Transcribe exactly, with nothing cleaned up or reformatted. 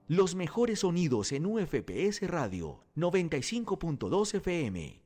Los mejores sonidos en U F P S Radio noventa y cinco punto dos F M.